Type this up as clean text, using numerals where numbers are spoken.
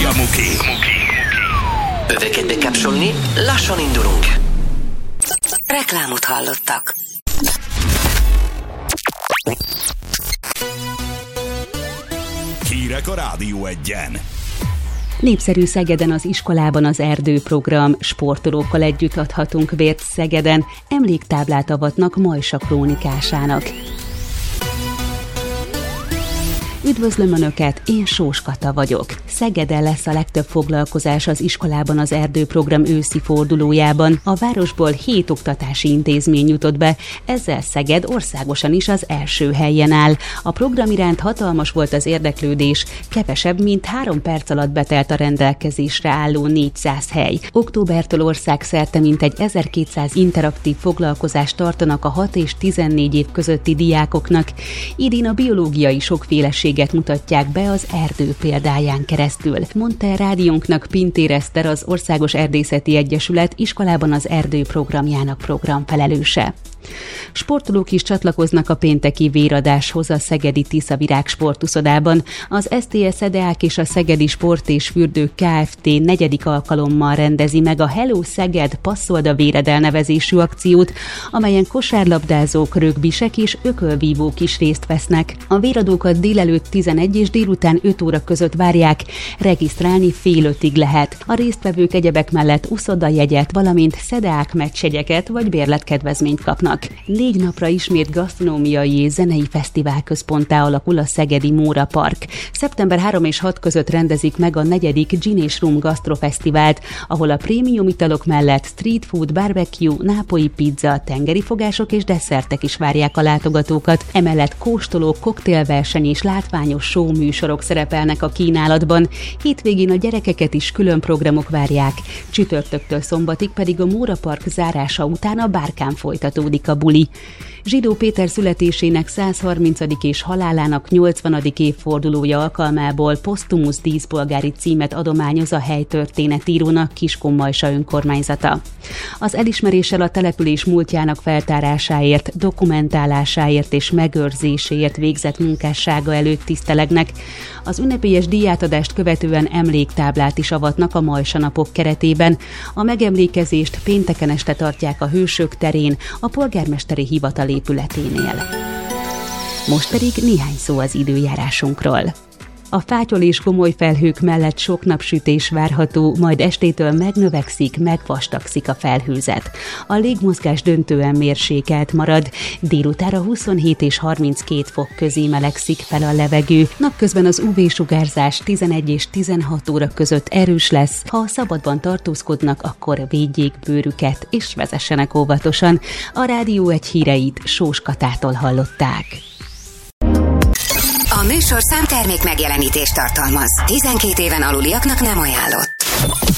Muki. Öveket bekapcsolni, lassan indulunk. Reklámot hallottak. Hírek a Rádió Egyen. Népszerű Szegeden az iskolában az erdőprogram, sportolókkal együtt adhatunk vért Szegeden, emléktáblát avatnak Majsa krónikásának. Üdvözlöm Önöket, én Sós Kata vagyok. Szegeden lesz a legtöbb foglalkozás az iskolában az erdőprogram őszi fordulójában. A városból 7 oktatási intézmény jutott be, ezzel Szeged országosan is az első helyen áll. A program iránt hatalmas volt az érdeklődés, kevesebb, mint 3 perc alatt betelt a rendelkezésre álló 400 hely. Októbertől országszerte mintegy 1200 interaktív foglalkozást tartanak a 6 és 14 év közötti diákoknak. Idén a biológiai sokféleséget mutatják be az erdő példáján keresztül, mondta rádiónknak Pintér Eszter, az Országos Erdészeti Egyesület iskolában az erdő programjának programfelelőse. Sportolók is csatlakoznak a pénteki véradáshoz a szegedi Tiszavirág sportuszodában. Az STS-EDEÁK és a Szegedi Sport és Fürdők Kft. 4. alkalommal rendezi meg a Hello Szeged Passzold a Véred elnevezésű akciót, amelyen kosárlabdázók, rögbisek és ökölvívók is részt vesznek. A véradókat délelőtt 11 és délután 5 óra között várják, regisztrálni fél 5-ig lehet. A résztvevők egyebek mellett uszodajegyet, valamint SZEDEÁK meccsjegyeket vagy bérletkedvezményt kapnak. 4 napra ismét gasztronómiai és zenei fesztivál központtá alakul a szegedi Móra Park. Szeptember 3 és 6 között rendezik meg a 4. Gin és Rum Gasztrofesztivált, ahol a prémium italok mellett street food, barbecue, nápolyi pizza, tengeri fogások és desszertek is várják a látogatókat. Emellett kóstoló, koktélverseny és látványos show műsorok szerepelnek a kínálatban. Hétvégén a gyerekeket is külön programok várják. Csütörtöktől szombatig pedig a Móra Park zárása után a Bárkán folytatódik a buli. Zsidó Péter születésének 130. és halálának 80. évfordulója alkalmából posztumusz díszpolgári címet adományoz a helytörténetírónak Kiskunmajsa önkormányzata. Az elismeréssel a település múltjának feltárásáért, dokumentálásáért és megőrzéséért végzett munkássága előtt tisztelegnek. Az ünnepélyes díjátadást követően emléktáblát is avatnak a Majsa napok keretében. A megemlékezést pénteken este tartják a Hősök terén, a polgármesteri hivatal épületénél. Most pedig néhány szó az időjárásunkról. A fátyol és gomoly felhők mellett sok napsütés várható, majd estétől megnövekszik, megvastagszik a felhőzet. A légmozgás döntően mérsékelt marad, délutára 27 és 32 fok közé melegszik fel a levegő. Napközben az UV-sugárzás 11 és 16 óra között erős lesz. Ha szabadban tartózkodnak, akkor védjék bőrüket és vezessenek óvatosan. A Rádió Egy híreit Sós Katától hallották. A műsorszám termék megjelenítést tartalmaz. 12 éven aluliaknak nem ajánlott.